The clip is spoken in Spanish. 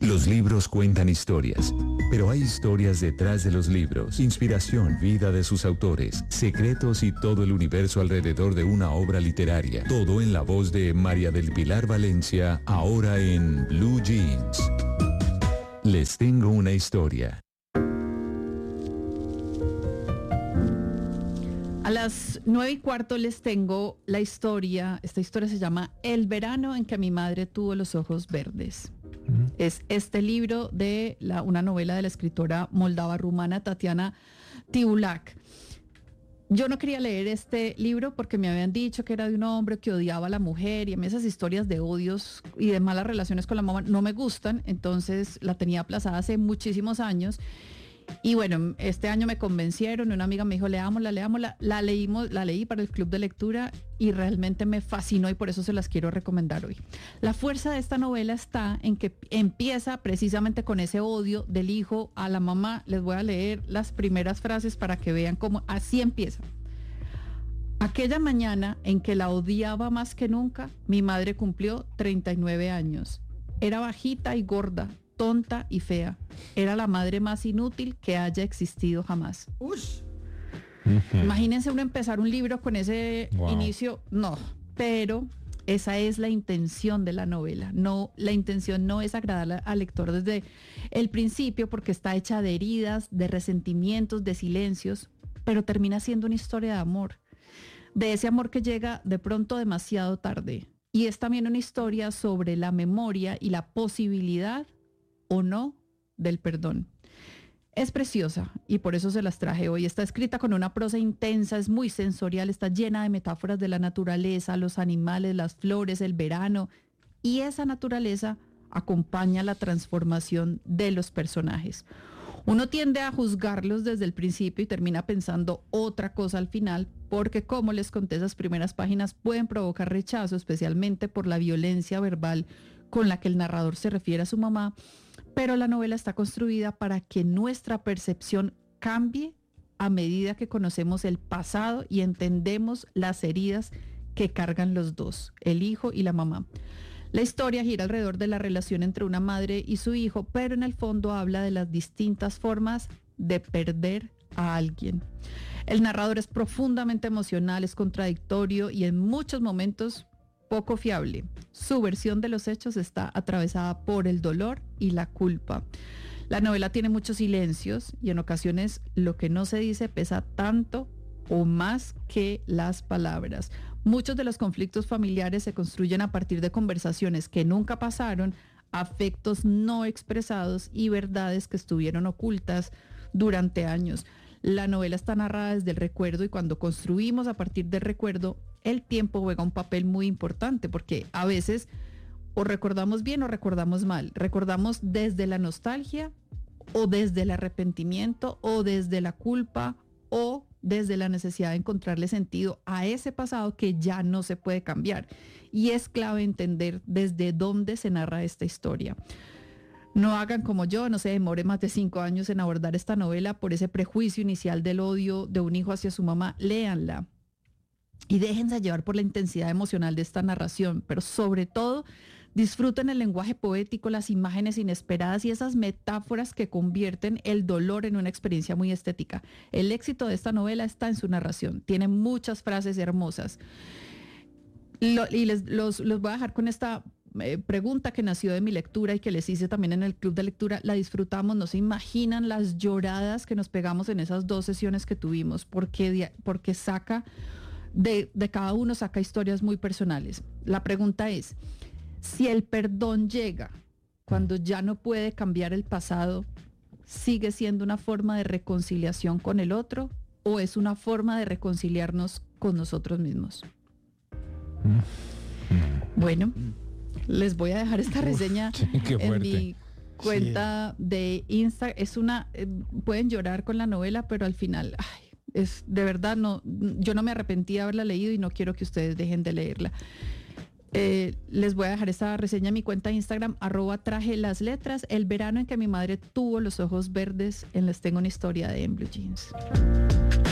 Los libros cuentan historias, pero hay historias detrás de los libros, inspiración, vida de sus autores, secretos y todo el universo alrededor de una obra literaria. Todo en la voz de María del Pilar Valencia, ahora en Blue Jeans. Les tengo una historia. A las 9:15 les tengo la historia. Esta historia se llama El verano en que mi madre tuvo los ojos verdes. Es este libro de una novela de la escritora moldava-rumana Tatiana Tiulak. Yo no quería leer este libro porque me habían dicho que era de un hombre que odiaba a la mujer, y a mí esas historias de odios y de malas relaciones con la mamá no me gustan, entonces la tenía aplazada hace muchísimos años. Y bueno, este año me convencieron, una amiga me dijo, leámosla, la leí para el club de lectura y realmente me fascinó, y por eso se las quiero recomendar hoy. La fuerza de esta novela está en que empieza precisamente con ese odio del hijo a la mamá. Les voy a leer las primeras frases para que vean cómo así empieza. Aquella mañana en que la odiaba más que nunca, mi madre cumplió 39 años. Era bajita y gorda, tonta y fea. Era la madre más inútil que haya existido jamás. Ush. Imagínense uno empezar un libro con ese inicio. No, pero esa es la intención de la novela. No, la intención no es agradar al lector desde el principio, porque está hecha de heridas, de resentimientos, de silencios, pero termina siendo una historia de amor. De ese amor que llega de pronto demasiado tarde. Y es también una historia sobre la memoria y la posibilidad o no del perdón. Es preciosa y por eso se las traje hoy. Está escrita con una prosa intensa, es muy sensorial, está llena de metáforas de la naturaleza, los animales, las flores, el verano, y esa naturaleza acompaña la transformación de los personajes. Uno tiende a juzgarlos desde el principio y termina pensando otra cosa al final, porque como les conté, esas primeras páginas pueden provocar rechazo, especialmente por la violencia verbal con la que el narrador se refiere a su mamá, pero la novela está construida para que nuestra percepción cambie a medida que conocemos el pasado y entendemos las heridas que cargan los dos, el hijo y la mamá. La historia gira alrededor de la relación entre una madre y su hijo, pero en el fondo habla de las distintas formas de perder a alguien. El narrador es profundamente emocional, es contradictorio y en muchos momentos poco fiable. Su versión de los hechos está atravesada por el dolor y la culpa. La novela tiene muchos silencios y en ocasiones lo que no se dice pesa tanto o más que las palabras. Muchos de los conflictos familiares se construyen a partir de conversaciones que nunca pasaron, afectos no expresados y verdades que estuvieron ocultas durante años. La novela está narrada desde el recuerdo, y cuando construimos a partir del recuerdo, el tiempo juega un papel muy importante, porque a veces o recordamos bien o recordamos mal. Recordamos desde la nostalgia o desde el arrepentimiento o desde la culpa o desde la necesidad de encontrarle sentido a ese pasado que ya no se puede cambiar. Y es clave entender desde dónde se narra esta historia. No hagan como yo, no se demore más de 5 años en abordar esta novela por ese prejuicio inicial del odio de un hijo hacia su mamá. Léanla y déjense llevar por la intensidad emocional de esta narración, pero sobre todo disfruten el lenguaje poético, las imágenes inesperadas y esas metáforas que convierten el dolor en una experiencia muy estética. El éxito de esta novela está en su narración, tiene muchas frases hermosas. Los voy a dejar con esta pregunta que nació de mi lectura y que les hice también en el club de lectura. La disfrutamos, no se imaginan las lloradas que nos pegamos en esas 2 sesiones que tuvimos, porque saca de cada uno, saca historias muy personales. La pregunta es: si el perdón llega cuando ya no puede cambiar el pasado, ¿sigue siendo una forma de reconciliación con el otro o es una forma de reconciliarnos con nosotros mismos? Bueno, les voy a dejar esta reseña en mi cuenta de Instagram. Pueden llorar con la novela, pero al final, es de verdad, yo no me arrepentí de haberla leído y no quiero que ustedes dejen de leerla. Les voy a dejar esta reseña en mi cuenta de Instagram, @trajelasletras. El verano en que mi madre tuvo los ojos verdes. Les tengo una historia de En Blue Jeans.